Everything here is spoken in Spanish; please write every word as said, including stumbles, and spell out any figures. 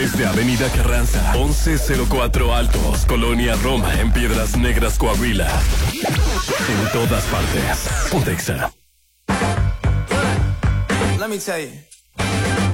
Desde Avenida Carranza, once cero cuatro Altos, Colonia Roma, en Piedras Negras, Coahuila. En todas partes. Pontexa. Let me tell you.